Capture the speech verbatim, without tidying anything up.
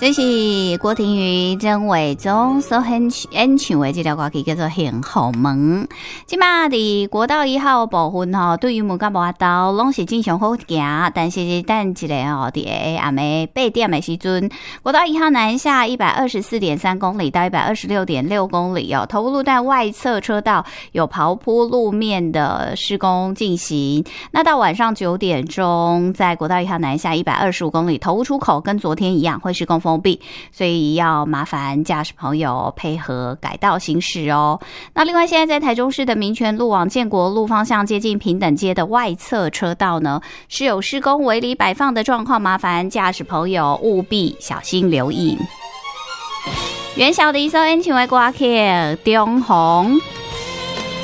这是郭婷瑜、曾伟忠所演演唱的这条歌曲叫做《幸福门》。即马伫国道一号部分吼，对于门甲无道拢是正常好行，但是等一个吼，伫下暗暝八点的时阵，国道一号南下一百二十四点三公里到一百二十六点六公里哦，头部路段外侧车道有刨铺路面的施工进行。那到晚上九点钟，在国道一号南下一百二十五公里头部出口跟昨天一样会施工封闭，所以要麻烦驾驶朋友配合改道行驶哦。那另外，现在在台中市的民权路往建国路方向接近平等街的外侧车道呢，是有施工违例摆放的状况，麻烦驾驶朋友务必小心留意。元宵的一首演唱的歌曲《中红》。